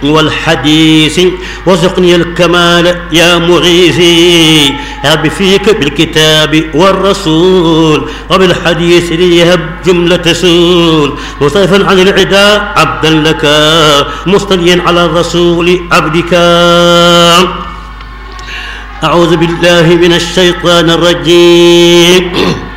والحديث وارزقني الكمال يا مغيثي. هب فيك بالكتاب والرسول وبالحديث ليهب جملة سول. مصطفى عن العداء عبدا لك مصطليا على الرسول عبدك. أعوذ بالله من الشيطان الرجيم.